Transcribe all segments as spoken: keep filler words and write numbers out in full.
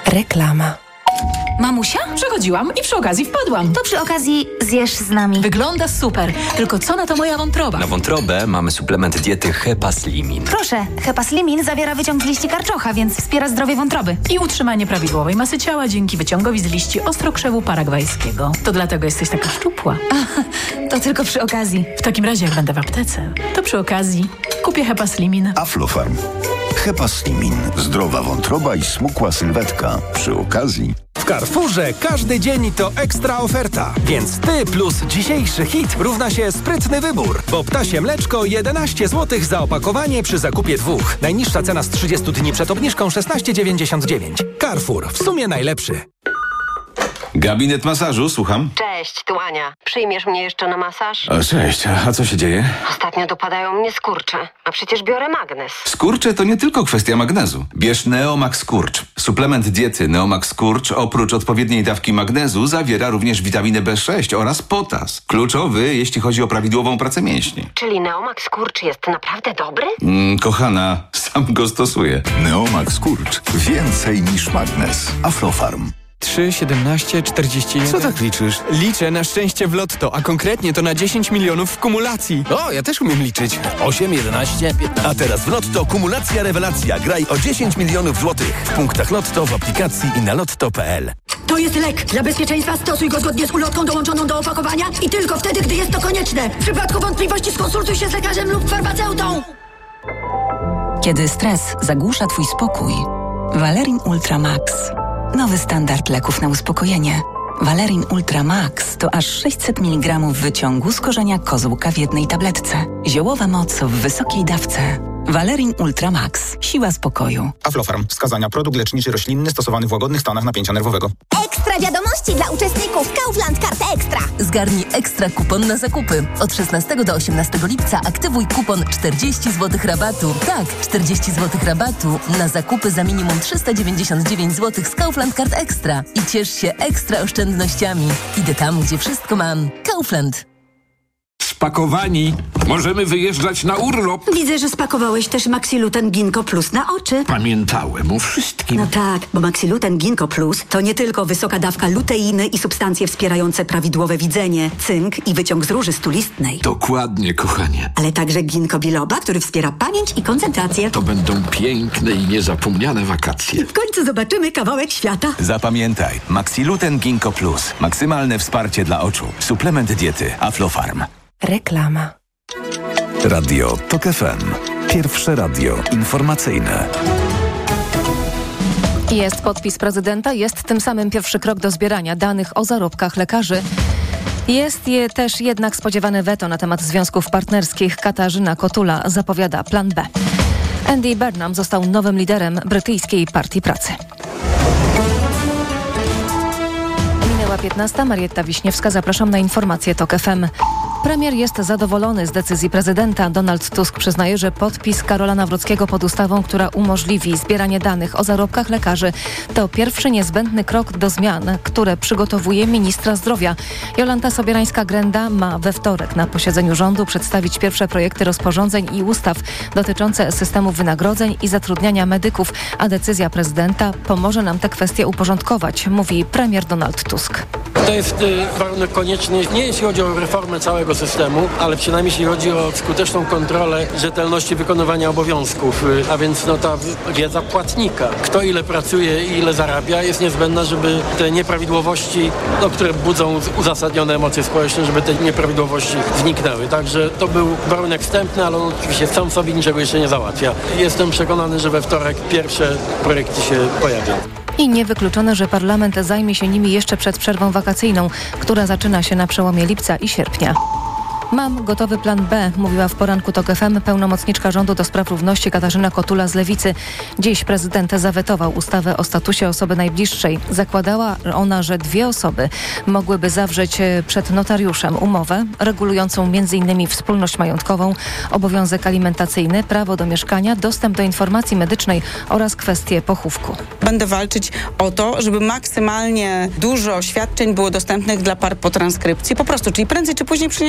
Reklama. Mamusia? Przechodziłam i przy okazji wpadłam. To przy okazji zjesz z nami. Wygląda super, tylko co na to moja wątroba? Na wątrobę mamy suplement diety Hepaslimin. Proszę, Hepaslimin zawiera wyciąg z liści karczocha, więc wspiera zdrowie wątroby. I utrzymanie prawidłowej masy ciała dzięki wyciągowi z liści ostrokrzewu paragwajskiego. To dlatego jesteś taka szczupła. A, to tylko przy okazji. W takim razie jak będę w aptece, to przy okazji kupię Hepaslimin. Aflofarm. Hepaslimin. Zdrowa wątroba i smukła sylwetka. Przy okazji. W Carrefourze każdy dzień to ekstra oferta, więc ty plus dzisiejszy hit równa się sprytny wybór, bo ptasie mleczko jedenaście złotych za opakowanie przy zakupie dwóch. Najniższa cena z trzydziestu dni przed obniżką szesnaście dziewięćdziesiąt dziewięć. Carrefour, w sumie najlepszy. Gabinet masażu, słucham. Cześć, tu Ania. Przyjmiesz mnie jeszcze na masaż? O, cześć, a co się dzieje? Ostatnio dopadają mnie skurcze, a przecież biorę magnes. Skurcze to nie tylko kwestia magnezu. Bierz Neomax Skurcz. Suplement diety Neomax Skurcz oprócz odpowiedniej dawki magnezu zawiera również witaminę B sześć oraz potas. Kluczowy, jeśli chodzi o prawidłową pracę mięśni. Czyli Neomax Skurcz jest naprawdę dobry? Mm, kochana, sam go stosuję. Neomax Skurcz. Więcej niż magnes. Aflofarm. trzy, siedemnaście, czterdzieści jeden. Co tak liczysz? Liczę na szczęście w lotto, a konkretnie to na dziesięć milionów w kumulacji. O, ja też umiem liczyć. osiem, jedenaście, piętnaście. A teraz w Lotto kumulacja rewelacja. Graj o dziesięć milionów złotych. W punktach Lotto, w aplikacji i na lotto kropka p l. To jest lek. Dla bezpieczeństwa stosuj go zgodnie z ulotką dołączoną do opakowania i tylko wtedy, gdy jest to konieczne. W przypadku wątpliwości skonsultuj się z lekarzem lub farmaceutą. Kiedy stres zagłusza twój spokój, Valerin Ultra Max. Nowy standard leków na uspokojenie. Valerin Ultra Max to aż sześćset miligramów wyciągu z korzenia kozłka w jednej tabletce. Ziołowa moc w wysokiej dawce. Valerin Ultra Max. Siła spokoju. Aflofarm. Wskazania. Produkt leczniczy roślinny stosowany w łagodnych stanach napięcia nerwowego. Ekstra wiadomości dla uczestników Kaufland Kart Ekstra. Zgarnij ekstra kupon na zakupy. Od szesnastego do osiemnastego lipca aktywuj kupon czterdzieści złotych rabatu. Tak, czterdzieści złotych rabatu na zakupy za minimum trzysta dziewięćdziesiąt dziewięć złotych z Kaufland Kart Ekstra. I ciesz się ekstra oszczędnościami. Idę tam, gdzie wszystko mam. Kaufland. Spakowani. Możemy wyjeżdżać na urlop. Widzę, że spakowałeś też Maxiluten Ginkgo Plus na oczy. Pamiętałem o wszystkim. No tak, bo Maxiluten Ginkgo Plus to nie tylko wysoka dawka luteiny i substancje wspierające prawidłowe widzenie, cynk i wyciąg z róży stulistnej. Dokładnie, kochanie. Ale także ginkgo biloba, który wspiera pamięć i koncentrację. To będą piękne i niezapomniane wakacje. W końcu zobaczymy kawałek świata. Zapamiętaj. Maxiluten Ginkgo Plus. Maksymalne wsparcie dla oczu. Suplement diety Aflofarm. Reklama. Radio Tok F M. Pierwsze radio informacyjne. Jest podpis prezydenta, jest tym samym pierwszy krok do zbierania danych o zarobkach lekarzy. Jest je też jednak spodziewane weto na temat związków partnerskich. Katarzyna Kotula zapowiada plan B. Andy Burnham został nowym liderem brytyjskiej Partii Pracy. Minęła piętnasta. Marietta Wiśniewska. Zapraszam na informacje Tok F M. Premier jest zadowolony z decyzji prezydenta. Donald Tusk przyznaje, że podpis Karola Nawrockiego pod ustawą, która umożliwi zbieranie danych o zarobkach lekarzy, to pierwszy niezbędny krok do zmian, które przygotowuje ministra zdrowia. Jolanta Sobierańska-Grenda ma we wtorek na posiedzeniu rządu przedstawić pierwsze projekty rozporządzeń i ustaw dotyczące systemu wynagrodzeń i zatrudniania medyków, a decyzja prezydenta pomoże nam te kwestie uporządkować, mówi premier Donald Tusk. To jest y, warunek konieczny, nie jeśli chodzi o reformę całego systemu, ale przynajmniej jeśli chodzi o skuteczną kontrolę rzetelności wykonywania obowiązków, y, a więc no, ta wiedza płatnika. Kto ile pracuje i ile zarabia, jest niezbędna, żeby te nieprawidłowości, no, które budzą uzasadnione emocje społeczne, żeby te nieprawidłowości zniknęły. Także to był warunek wstępny, ale on oczywiście sam sobie niczego jeszcze nie załatwia. Jestem przekonany, że we wtorek pierwsze projekty się pojawią. I niewykluczone, że parlament zajmie się nimi jeszcze przed przerwą wakacyjną, która zaczyna się na przełomie lipca i sierpnia. Mam gotowy plan B, mówiła w poranku Tok F M pełnomocniczka rządu do spraw równości Katarzyna Kotula z Lewicy. Dziś prezydent zawetował ustawę o statusie osoby najbliższej. Zakładała ona, że dwie osoby mogłyby zawrzeć przed notariuszem umowę regulującą między innymi wspólność majątkową, obowiązek alimentacyjny, prawo do mieszkania, dostęp do informacji medycznej oraz kwestie pochówku. Będę walczyć o to, żeby maksymalnie dużo świadczeń było dostępnych dla par po transkrypcji. Po prostu, czyli prędzej czy później przyjdzie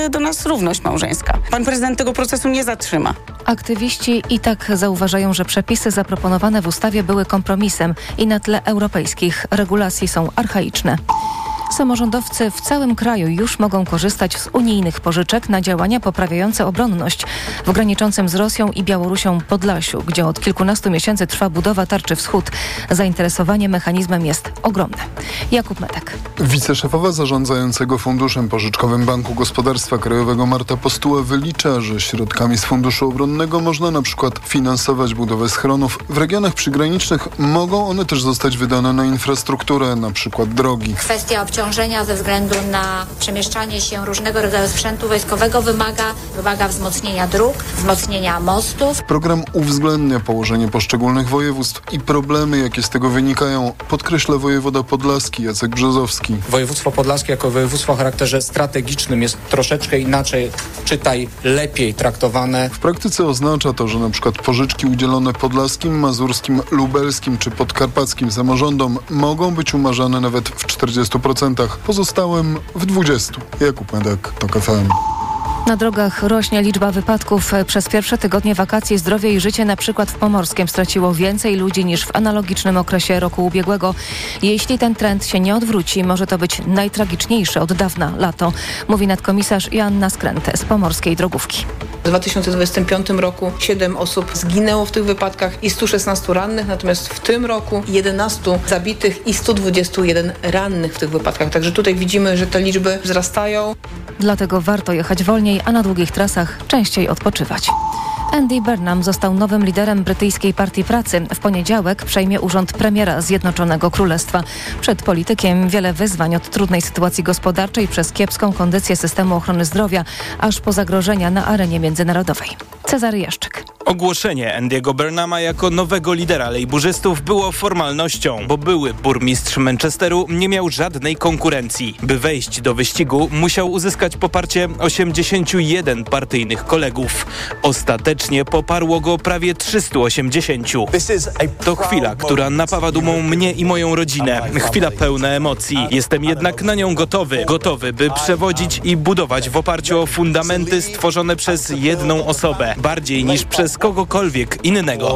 przyjdzie do nas równość małżeńska. Pan prezydent tego procesu nie zatrzyma. Aktywiści i tak zauważają, że przepisy zaproponowane w ustawie były kompromisem i na tle europejskich regulacji są archaiczne. Samorządowcy w całym kraju już mogą korzystać z unijnych pożyczek na działania poprawiające obronność w graniczącym z Rosją i Białorusią Podlasiu, gdzie od kilkunastu miesięcy trwa budowa tarczy wschód. Zainteresowanie mechanizmem jest ogromne. Jakub Metek. Wiceszefowa zarządzającego Funduszem Pożyczkowym Banku Gospodarstwa Krajowego Marta Postuła wylicza, że środkami z Funduszu Obronnego można na przykład finansować budowę schronów. W regionach przygranicznych mogą one też zostać wydane na infrastrukturę, na przykład drogi. Kwestia obciążenia ze względu na przemieszczanie się różnego rodzaju sprzętu wojskowego wymaga, wymaga wzmocnienia dróg, wzmocnienia mostów. Program uwzględnia położenie poszczególnych województw i problemy, jakie z tego wynikają, podkreśla wojewoda podlaski Jacek Brzozowski. Województwo podlaskie jako województwo o charakterze strategicznym jest troszeczkę inaczej, czytaj lepiej traktowane. W praktyce oznacza to, że na przykład pożyczki udzielone podlaskim, mazurskim, lubelskim czy podkarpackim samorządom mogą być umarzane nawet w czterdziestu procentach, pozostałym w dwudziestu procentach. Jakub Medek, TOK F M. Na drogach rośnie liczba wypadków. Przez pierwsze tygodnie wakacji zdrowie i życie na przykład w Pomorskiem straciło więcej ludzi niż w analogicznym okresie roku ubiegłego. Jeśli ten trend się nie odwróci, może to być najtragiczniejsze od dawna lato, mówi nadkomisarz Joanna Skręte z Pomorskiej Drogówki. W dwa tysiące dwudziestym piątym roku siedem osób zginęło w tych wypadkach i stu szesnastu rannych, natomiast w tym roku jedenastu zabitych i stu dwudziestu jeden rannych w tych wypadkach. Także tutaj widzimy, że te liczby wzrastają. Dlatego warto jechać wolniej, a na długich trasach częściej odpoczywać. Andy Burnham został nowym liderem brytyjskiej Partii Pracy. W poniedziałek przejmie urząd premiera Zjednoczonego Królestwa. Przed politykiem wiele wyzwań, od trudnej sytuacji gospodarczej przez kiepską kondycję systemu ochrony zdrowia, aż po zagrożenia na arenie międzynarodowej. Cezary Jaszczyk. Ogłoszenie Andy'ego Burnhama jako nowego lidera lejburzystów było formalnością, bo były burmistrz Manchesteru nie miał żadnej konkurencji. By wejść do wyścigu, musiał uzyskać poparcie osiemdziesięciu jeden partyjnych kolegów. Ostatecznie poparło go prawie trzystu osiemdziesięciu. To chwila, która napawa dumą mnie i moją rodzinę. Chwila pełna emocji. Jestem jednak na nią gotowy. Gotowy, by przewodzić i budować w oparciu o fundamenty stworzone przez jedną osobę. Bardziej niż przez kogokolwiek innego.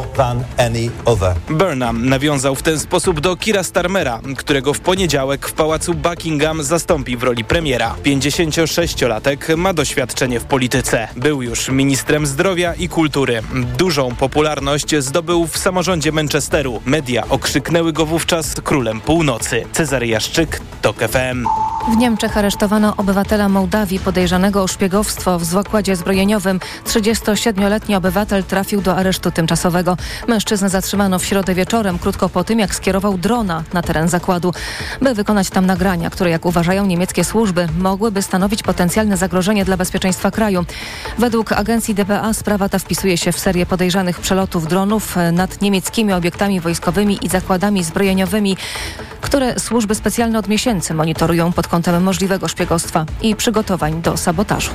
Burnham nawiązał w ten sposób do Keira Starmera, którego w poniedziałek w pałacu Buckingham zastąpi w roli premiera. pięćdziesięciosześciolatek ma doświadczenie w polityce. Był już ministrem zdrowia i kultury. Dużą popularność zdobył w samorządzie Manchesteru. Media okrzyknęły go wówczas królem północy. Cezary Jaszczyk, TOK F M. W Niemczech aresztowano obywatela Mołdawii podejrzanego o szpiegowstwo w zakładzie zbrojeniowym. trzydziestosiedmioletni obywatel trafił do aresztu tymczasowego. Mężczyznę zatrzymano w środę wieczorem, krótko po tym, jak skierował drona na teren zakładu, by wykonać tam nagrania, które, jak uważają niemieckie służby, mogłyby stanowić potencjalne zagrożenie dla bezpieczeństwa kraju. Według agencji D P A sprawa ta wpisuje się w serię podejrzanych przelotów dronów nad niemieckimi obiektami wojskowymi i zakładami zbrojeniowymi, które służby specjalne od miesięcy monitorują pod kątem możliwego szpiegostwa i przygotowań do sabotażu.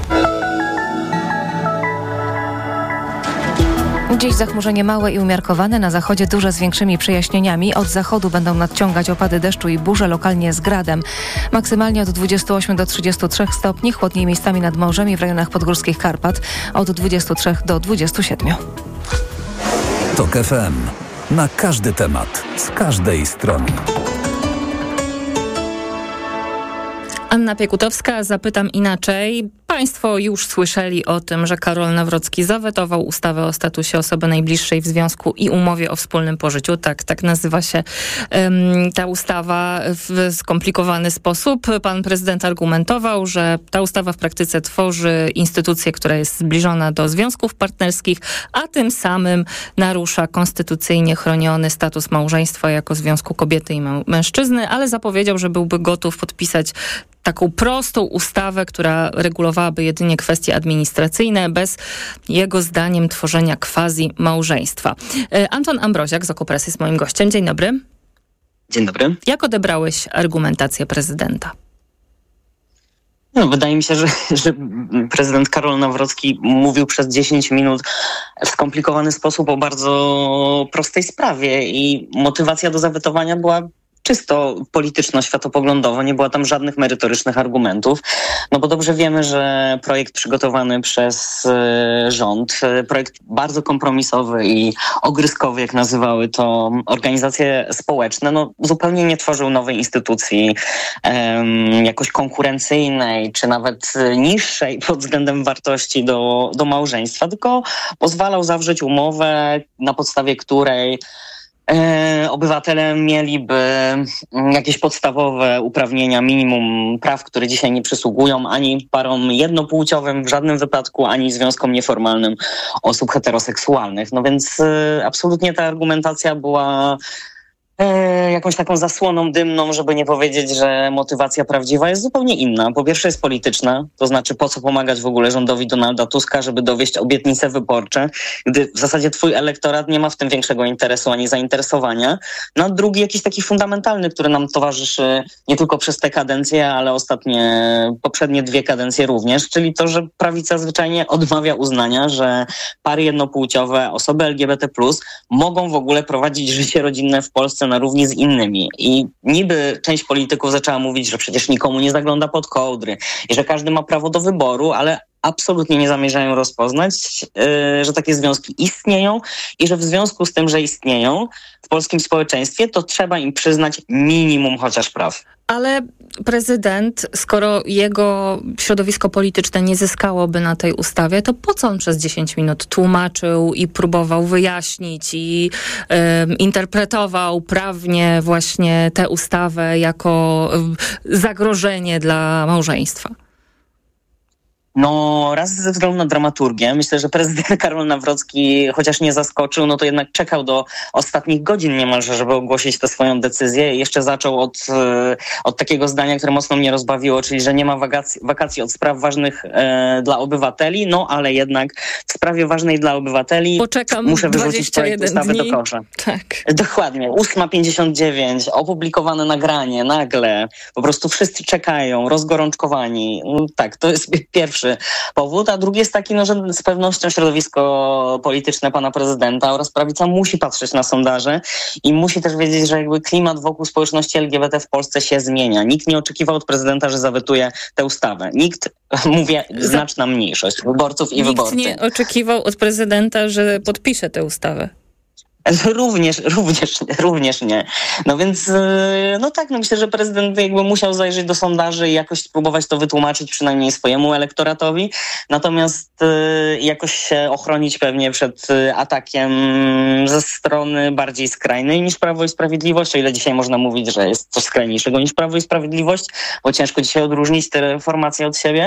Dziś zachmurzenie małe i umiarkowane, na zachodzie duże z większymi przejaśnieniami. Od zachodu będą nadciągać opady deszczu i burze, lokalnie z gradem. Maksymalnie od dwudziestu ośmiu do trzydziestu trzech stopni, chłodniej miejscami nad morzem i w rejonach podgórskich Karpat. Od dwudziestu trzech do dwudziestu siedmiu. TOK F M. Na każdy temat, z każdej strony. Anna Piekutowska, zapytam inaczej. Państwo już słyszeli o tym, że Karol Nawrocki zawetował ustawę o statusie osoby najbliższej w związku i umowie o wspólnym pożyciu. Tak, tak nazywa się um, ta ustawa w skomplikowany sposób. Pan prezydent argumentował, że ta ustawa w praktyce tworzy instytucję, która jest zbliżona do związków partnerskich, a tym samym narusza konstytucyjnie chroniony status małżeństwa jako związku kobiety i mężczyzny, ale zapowiedział, że byłby gotów podpisać taką prostą ustawę, która regulowałaby jedynie kwestie administracyjne, bez jego zdaniem tworzenia quasi-małżeństwa. Anton Ambroziak z Okopres jest moim gościem. Dzień dobry. Dzień dobry. Jak odebrałeś argumentację prezydenta? No, wydaje mi się, że, że prezydent Karol Nawrocki mówił przez dziesięć minut w skomplikowany sposób o bardzo prostej sprawie i motywacja do zawetowania była czysto polityczno-światopoglądowo, nie było tam żadnych merytorycznych argumentów, no bo dobrze wiemy, że projekt przygotowany przez y, rząd, y, projekt bardzo kompromisowy i ogryskowy, jak nazywały to organizacje społeczne, no zupełnie nie tworzył nowej instytucji um, jakoś konkurencyjnej, czy nawet niższej pod względem wartości do, do małżeństwa, tylko pozwalał zawrzeć umowę, na podstawie której E, obywatele mieliby jakieś podstawowe uprawnienia, minimum praw, które dzisiaj nie przysługują ani parom jednopłciowym w żadnym wypadku, ani związkom nieformalnym osób heteroseksualnych. No więc e, absolutnie ta argumentacja była e, jakąś taką zasłoną dymną, żeby nie powiedzieć, że motywacja prawdziwa jest zupełnie inna. Po pierwsze jest polityczna, to znaczy po co pomagać w ogóle rządowi Donalda Tuska, żeby dowieść obietnice wyborcze, gdy w zasadzie twój elektorat nie ma w tym większego interesu ani zainteresowania. No drugi jakiś taki fundamentalny, który nam towarzyszy nie tylko przez tę kadencję, ale ostatnie, poprzednie dwie kadencje również, czyli to, że prawica zwyczajnie odmawia uznania, że pary jednopłciowe, osoby L G B T plus mogą w ogóle prowadzić życie rodzinne w Polsce na równi z innymi. I niby część polityków zaczęła mówić, że przecież nikomu nie zagląda pod kołdry i że każdy ma prawo do wyboru, ale absolutnie nie zamierzają rozpoznać, yy, że takie związki istnieją i że w związku z tym, że istnieją w polskim społeczeństwie, to trzeba im przyznać minimum chociaż praw. Ale prezydent, skoro jego środowisko polityczne nie zyskałoby na tej ustawie, to po co on przez dziesięć minut tłumaczył i próbował wyjaśnić i y, interpretował prawnie właśnie tę ustawę jako y, zagrożenie dla małżeństwa? No raz ze względu na dramaturgię. Myślę, że prezydent Karol Nawrocki, chociaż nie zaskoczył, no to jednak czekał do ostatnich godzin niemalże, żeby ogłosić tę swoją decyzję. I jeszcze zaczął od, od takiego zdania, które mocno mnie rozbawiło, czyli że nie ma wakacji, wakacji od spraw ważnych e, dla obywateli, no ale jednak w sprawie ważnej dla obywateli Poczekam muszę wyrzucić projekt ustawy dni. do kosza. Tak. Dokładnie. ósma pięćdziesiąt dziewięć, opublikowane nagranie, nagle. Po prostu wszyscy czekają, rozgorączkowani. No, tak, to jest pierwszy powód, a drugi jest taki, no, że z pewnością środowisko polityczne pana prezydenta oraz prawica musi patrzeć na sondaże i musi też wiedzieć, że jakby klimat wokół społeczności L G B T w Polsce się zmienia. Nikt nie oczekiwał od prezydenta, że zawetuje tę ustawę. Nikt, mówię, znaczna mniejszość wyborców i Nikt wyborcy. nie oczekiwał od prezydenta, że podpisze tę ustawę. Również, również, również nie. No więc, no tak, no myślę, że prezydent jakby musiał zajrzeć do sondaży i jakoś spróbować to wytłumaczyć przynajmniej swojemu elektoratowi, natomiast jakoś się ochronić pewnie przed atakiem ze strony bardziej skrajnej niż Prawo i Sprawiedliwość, o ile dzisiaj można mówić, że jest coś skrajniejszego niż Prawo i Sprawiedliwość, bo ciężko dzisiaj odróżnić te formacje od siebie.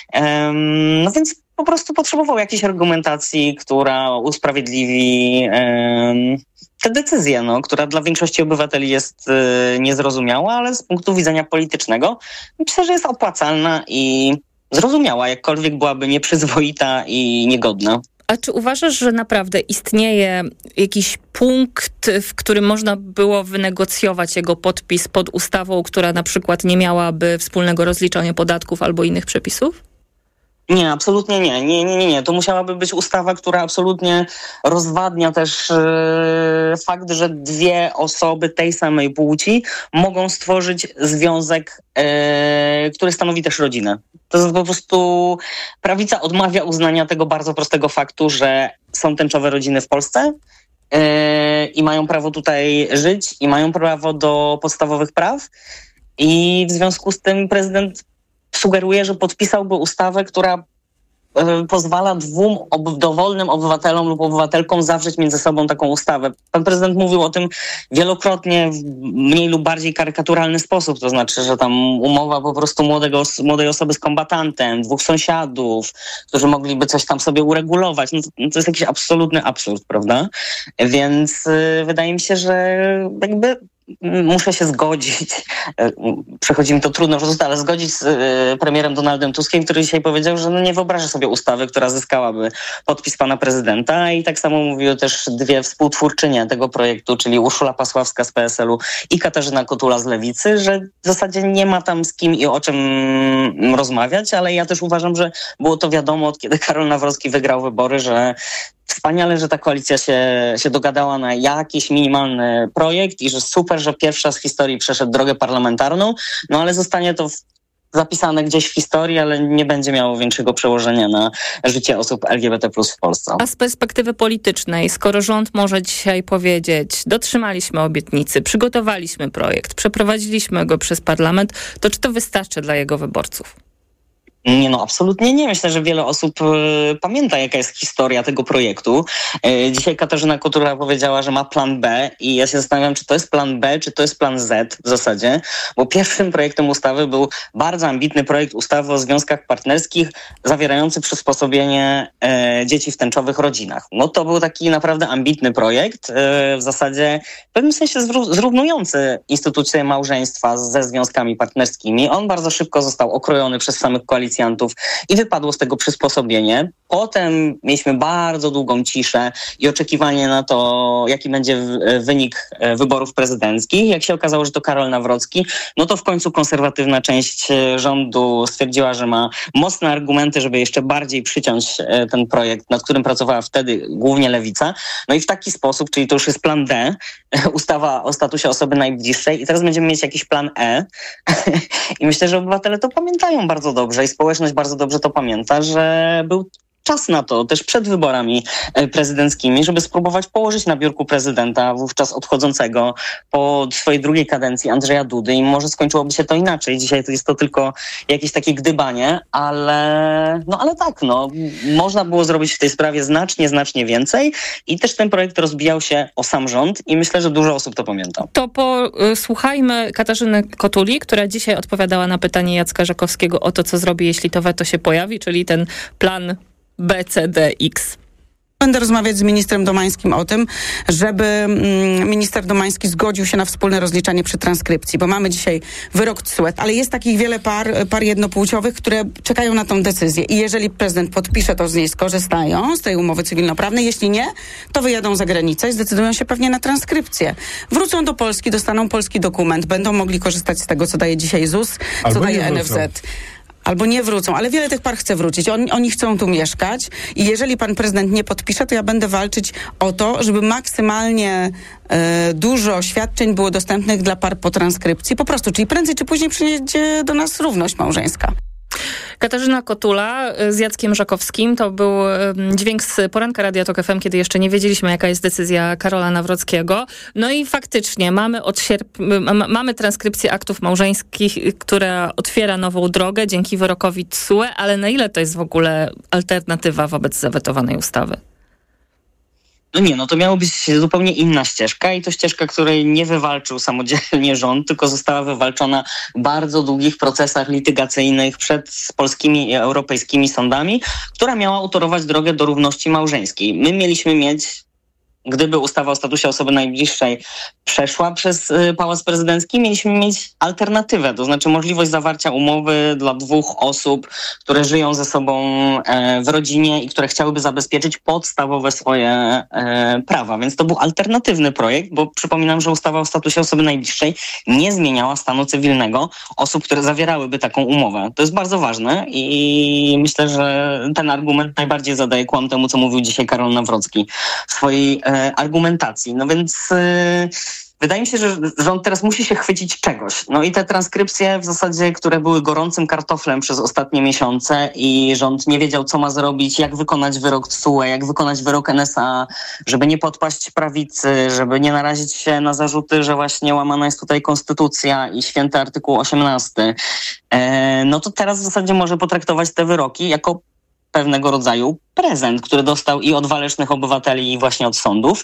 No więc po prostu potrzebował jakiejś argumentacji, która usprawiedliwi um, tę decyzję, no, która dla większości obywateli jest y, niezrozumiała, ale z punktu widzenia politycznego myślę, że jest opłacalna i zrozumiała, jakkolwiek byłaby nieprzyzwoita i niegodna. A czy uważasz, że naprawdę istnieje jakiś punkt, w którym można było wynegocjować jego podpis pod ustawą, która na przykład nie miałaby wspólnego rozliczania podatków albo innych przepisów? Nie, absolutnie nie. Nie, nie, nie, nie. To musiałaby być ustawa, która absolutnie rozwadnia też yy, fakt, że dwie osoby tej samej płci mogą stworzyć związek, yy, który stanowi też rodzinę. To jest po prostu prawica odmawia uznania tego bardzo prostego faktu, że są tęczowe rodziny w Polsce yy, i mają prawo tutaj żyć i mają prawo do podstawowych praw i w związku z tym prezydent sugeruje, że podpisałby ustawę, która y, pozwala dwóm ob- dowolnym obywatelom lub obywatelkom zawrzeć między sobą taką ustawę. Pan prezydent mówił o tym wielokrotnie w mniej lub bardziej karykaturalny sposób, to znaczy, że tam umowa po prostu młodego, młodej osoby z kombatantem, dwóch sąsiadów, którzy mogliby coś tam sobie uregulować. No to, to jest jakiś absolutny absurd, prawda? Więc y, wydaje mi się, że jakby muszę się zgodzić, przechodzi mi to trudno, ale zgodzić z y, premierem Donaldem Tuskiem, który dzisiaj powiedział, że no nie wyobraża sobie ustawy, która zyskałaby podpis pana prezydenta i tak samo mówiły też dwie współtwórczynie tego projektu, czyli Urszula Pasławska z P S L u i Katarzyna Kotula z Lewicy, że w zasadzie nie ma tam z kim i o czym rozmawiać, ale ja też uważam, że było to wiadomo od kiedy Karol Nawrocki wygrał wybory, że wspaniale, że ta koalicja się, się dogadała na jakiś minimalny projekt i że super, że pierwsza z historii przeszedł drogę parlamentarną, no ale zostanie to w zapisane gdzieś w historii, ale nie będzie miało większego przełożenia na życie osób L G B T plus w Polsce. A z perspektywy politycznej, skoro rząd może dzisiaj powiedzieć, dotrzymaliśmy obietnicy, przygotowaliśmy projekt, przeprowadziliśmy go przez parlament, to czy to wystarczy dla jego wyborców? Nie, no absolutnie nie. Myślę, że wiele osób y, pamięta, jaka jest historia tego projektu. Y, dzisiaj Katarzyna Kotula powiedziała, że ma plan B i ja się zastanawiam, czy to jest plan B, czy to jest plan Z w zasadzie, bo pierwszym projektem ustawy był bardzo ambitny projekt ustawy o związkach partnerskich zawierający przysposobienie y, dzieci w tęczowych rodzinach. No to był taki naprawdę ambitny projekt, y, w zasadzie w pewnym sensie zró- zrównujący instytucję małżeństwa ze związkami partnerskimi. On bardzo szybko został okrojony przez samych koalicjantów i wypadło z tego przysposobienie. Potem mieliśmy bardzo długą ciszę i oczekiwanie na to, jaki będzie wynik wyborów prezydenckich. Jak się okazało, że to Karol Nawrocki, no to w końcu konserwatywna część rządu stwierdziła, że ma mocne argumenty, żeby jeszcze bardziej przyciąć ten projekt, nad którym pracowała wtedy głównie Lewica. No i w taki sposób, czyli to już jest plan D, ustawa o statusie osoby najbliższej i teraz będziemy mieć jakiś plan E. I myślę, że obywatele to pamiętają bardzo dobrze i społeczność bardzo dobrze to pamięta, że był czas na to, też przed wyborami prezydenckimi, żeby spróbować położyć na biurku prezydenta, wówczas odchodzącego po swojej drugiej kadencji Andrzeja Dudy i może skończyłoby się to inaczej. Dzisiaj to jest to tylko jakieś takie gdybanie, ale no ale tak, no można było zrobić w tej sprawie znacznie, znacznie więcej i też ten projekt rozbijał się o sam rząd i myślę, że dużo osób to pamięta. To posłuchajmy Katarzyny Kotuli, która dzisiaj odpowiadała na pytanie Jacka Żakowskiego o to, co zrobi, jeśli to weto się pojawi, czyli ten plan B, C, D, X. Będę rozmawiać z ministrem Domańskim o tym, żeby mm, minister Domański zgodził się na wspólne rozliczanie przy transkrypcji, bo mamy dzisiaj wyrok T S U E, ale jest takich wiele par, par jednopłciowych, które czekają na tą decyzję i jeżeli prezydent podpisze, to z niej skorzystają, z tej umowy cywilnoprawnej, jeśli nie, to wyjadą za granicę i zdecydują się pewnie na transkrypcję. Wrócą do Polski, dostaną polski dokument, będą mogli korzystać z tego, co daje dzisiaj Z U S, co Albo daje N F Z. Albo nie wrócą, ale wiele tych par chce wrócić. Oni, oni chcą tu mieszkać i jeżeli pan prezydent nie podpisze, to ja będę walczyć o to, żeby maksymalnie e, dużo świadczeń było dostępnych dla par po transkrypcji. Po prostu, czyli prędzej czy później przyjedzie do nas równość małżeńska. Katarzyna Kotula z Jackiem Żakowskim. To był dźwięk z poranka Radia Tok F M, kiedy jeszcze nie wiedzieliśmy, jaka jest decyzja Karola Nawrockiego. No i faktycznie mamy, od sierp- mamy transkrypcję aktów małżeńskich, która otwiera nową drogę dzięki wyrokowi T S U E, ale na ile to jest w ogóle alternatywa wobec zawetowanej ustawy? No nie, no to miała być zupełnie inna ścieżka i to ścieżka, której nie wywalczył samodzielnie rząd, tylko została wywalczona w bardzo długich procesach litygacyjnych przed polskimi i europejskimi sądami, która miała utorować drogę do równości małżeńskiej. My mieliśmy mieć, gdyby ustawa o statusie osoby najbliższej przeszła przez y, Pałac Prezydencki, mieliśmy mieć alternatywę, to znaczy możliwość zawarcia umowy dla dwóch osób, które żyją ze sobą e, w rodzinie i które chciałyby zabezpieczyć podstawowe swoje e, prawa. Więc to był alternatywny projekt, bo przypominam, że ustawa o statusie osoby najbliższej nie zmieniała stanu cywilnego osób, które zawierałyby taką umowę. To jest bardzo ważne i myślę, że ten argument najbardziej zadaje kłam temu, co mówił dzisiaj Karol Nawrocki w swojej e, argumentacji. No więc yy, wydaje mi się, że rząd teraz musi się chwycić czegoś. No i te transkrypcje w zasadzie, które były gorącym kartoflem przez ostatnie miesiące i rząd nie wiedział, co ma zrobić, jak wykonać wyrok T S U E, jak wykonać wyrok N S A, żeby nie podpaść prawicy, żeby nie narazić się na zarzuty, że właśnie łamana jest tutaj konstytucja i święty artykuł osiemnasty. E, no to teraz w zasadzie może potraktować te wyroki jako pewnego rodzaju prezent, który dostał i od walecznych obywateli, i właśnie od sądów.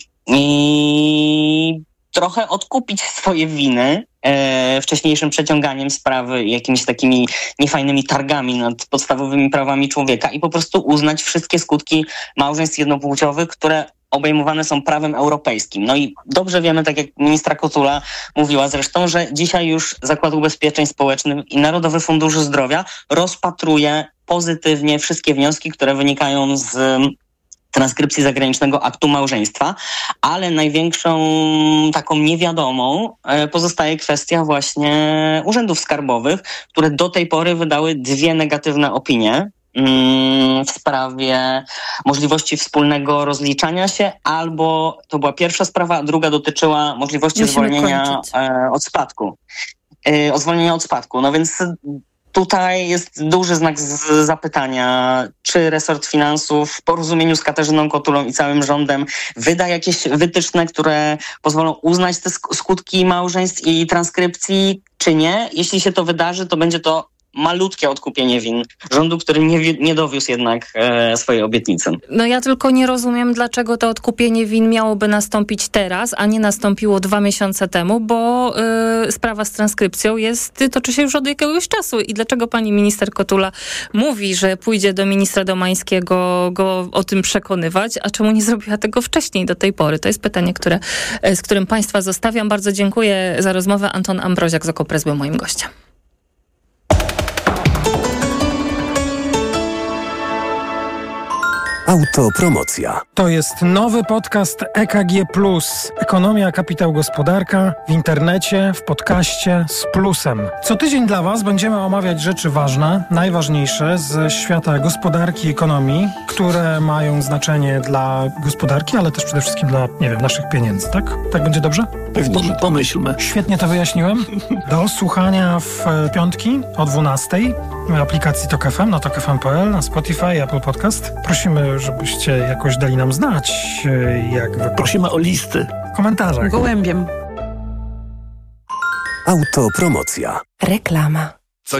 I trochę odkupić swoje winy e, wcześniejszym przeciąganiem sprawy i jakimiś takimi niefajnymi targami nad podstawowymi prawami człowieka i po prostu uznać wszystkie skutki małżeństw jednopłciowych, które obejmowane są prawem europejskim. No i dobrze wiemy, tak jak ministra Kotula mówiła zresztą, że dzisiaj już Zakład Ubezpieczeń Społecznych i Narodowy Fundusz Zdrowia rozpatruje pozytywnie wszystkie wnioski, które wynikają z transkrypcji zagranicznego aktu małżeństwa, ale największą taką niewiadomą pozostaje kwestia właśnie urzędów skarbowych, które do tej pory wydały dwie negatywne opinie mm, w sprawie możliwości wspólnego rozliczania się, albo to była pierwsza sprawa, a druga dotyczyła możliwości Musimy zwolnienia e, od spadku. E, od zwolnienia od spadku. No więc tutaj jest duży znak z zapytania, czy resort finansów w porozumieniu z Katarzyną Kotulą i całym rządem wyda jakieś wytyczne, które pozwolą uznać te skutki małżeństw i transkrypcji, czy nie. Jeśli się to wydarzy, to będzie to malutkie odkupienie win rządu, który nie, nie dowiózł jednak e, swojej obietnicy. No ja tylko nie rozumiem, dlaczego to odkupienie win miałoby nastąpić teraz, a nie nastąpiło dwa miesiące temu, bo y, sprawa z transkrypcją jest, toczy się już od jakiegoś czasu. I dlaczego pani minister Kotula mówi, że pójdzie do ministra Domańskiego go o tym przekonywać, a czemu nie zrobiła tego wcześniej, do tej pory? To jest pytanie, które, z którym państwa zostawiam. Bardzo dziękuję za rozmowę. Anton Ambroziak z Okopres był moim gościem. Autopromocja. To jest nowy podcast E K G plus. Ekonomia, kapitał, gospodarka w internecie, w podcaście z plusem. Co tydzień dla Was będziemy omawiać rzeczy ważne, najważniejsze z świata gospodarki i ekonomii, które mają znaczenie dla gospodarki, ale też przede wszystkim dla, nie wiem, naszych pieniędzy, tak? Tak będzie dobrze? Pewnie, pomyślmy. Świetnie to wyjaśniłem. Do słuchania w piątki o dwunastej w aplikacji Tok F M, na tok f m kropka p l, na Spotify, Apple Podcast. Prosimy, żebyście jakoś dali nam znać, jak wy... Prosimy o listy. W komentarzach. Gołębiem. Autopromocja. Reklama.